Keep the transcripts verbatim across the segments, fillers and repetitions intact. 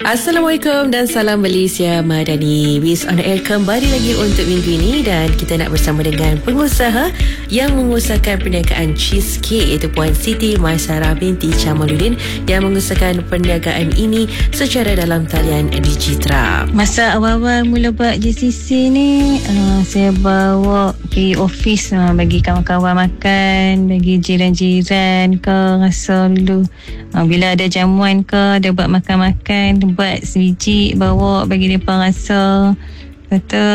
Assalamualaikum dan salam Malaysia Madani. Wiz on Air kembali lagi untuk minggu ini dan kita nak bersama dengan pengusaha yang mengusahakan perniagaan cheesecake iaitu Puan Siti Maisarah binti Jamaluddin yang mengusahakan perniagaan ini secara dalam talian Digitra. Masa awal-awal mula buat J C C ni, uh, saya bawa pergi office uh, bagi kawan-kawan makan, bagi jiran-jiran ke, rasa dulu uh, bila ada jamuan ke, dia buat makan-makan, buat sebiji bawa bagi mereka rasa. Lepas tu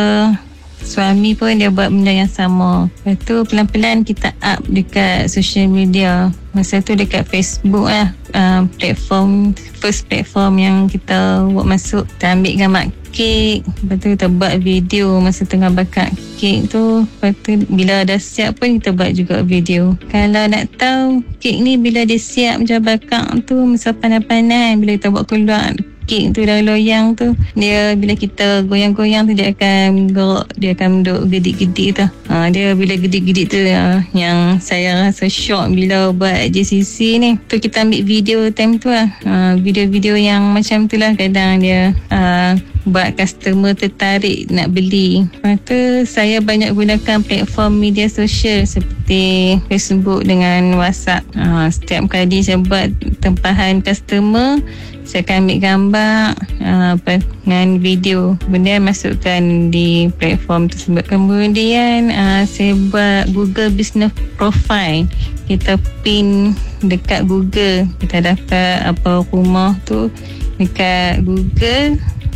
suami pun dia buat benda yang sama. Lepas tu pelan-pelan kita up dekat social media. Masa tu dekat Facebook lah, uh, platform first platform yang kita buat masuk. Kita ambil gambar kek, lepas tu kita buat video masa tengah bakar kek tu. Lepas tu bila dah siap pun kita buat juga video. Kalau nak tahu kek ni bila dia siap macam bakar tu, masa panas-panas, bila kita buat keluar kek tu dari loyang tu, dia bila kita goyang-goyang tu dia akan gerak, dia akan duduk gedik-gedik tu. Ha, dia bila gedik-gedik tu uh, yang saya rasa shock bila buat J C C ni. Tu kita ambil video time tu lah. Uh, video-video yang macam tu lah kadang dia uh, buat customer tertarik nak beli. Lepas tu saya banyak gunakan platform media sosial seperti Facebook dengan WhatsApp. Uh, setiap kali saya buat tempahan customer, saya akan ambil gambar uh, dengan video, benda masukkan di platform tersebut. Kemudian uh, saya buat Google Business Profile. Kita pin dekat Google, kita daftar apa rumah tu dekat Google.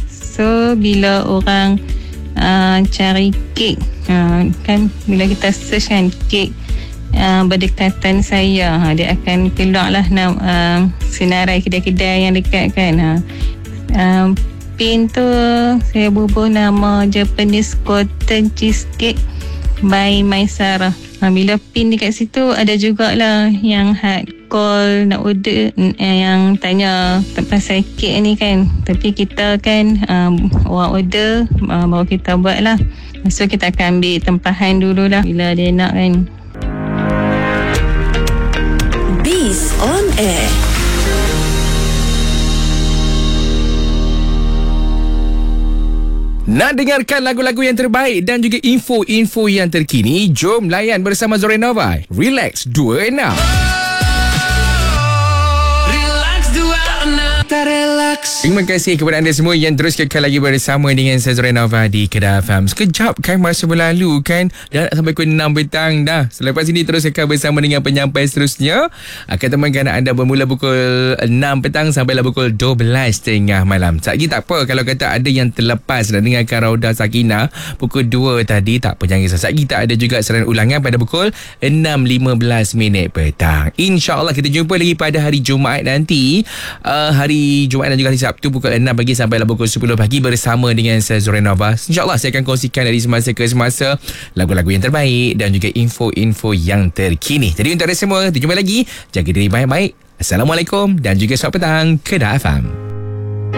So bila orang uh, cari kek, uh, kan bila kita search kan kek Uh, berdekatan saya, ha, dia akan keluar lah uh, senarai kedai-kedai yang dekat kan. Ha. Uh, pin tu saya bubuh nama Japanese Cotton Cheesecake by Maisarah. Ha, bila pin dekat situ ada jugalah yang hard call nak order, eh, yang tanya pasal kek ni kan. Tapi kita kan um, orang order uh, baru kita buat lah. So kita akan ambil tempahan dulu lah bila dia nak kan. Biz on Air. Nak dengarkan lagu-lagu yang terbaik dan juga info-info yang terkini? Jom layan bersama Zorenova. Relax dua enam. Terima kasih kepada anda semua yang terus kekal lagi bersama dengan saya Zorenova di Kedah F M. Sekejap kan masa berlalu kan, dah nak sampai pukul enam petang dah. Selepas ini terus kekal bersama dengan penyampai seterusnya. Akan temankan anda bermula pukul enam petang sampailah pukul dua belas tiga puluh malam. Sekejap tak apa kalau kata ada yang terlepas nak dengarkan Rauda Sakinah pukul dua tadi, tak apa, jangan risau. Sekejap kita ada juga siaran ulangan pada pukul enam lima belas minit petang. InsyaAllah kita jumpa lagi pada hari Jumaat nanti. Uh, hari Jumaat dan juga hari Sabtu pukul enam pagi sampailah pukul sepuluh pagi bersama dengan saya Zorenova. InsyaAllah saya akan kongsikan dari semasa ke semasa lagu-lagu yang terbaik dan juga info-info yang terkini. Jadi untuk anda semua, kita jumpa lagi. Jaga diri baik-baik. Assalamualaikum dan juga selamat petang Kedah F M.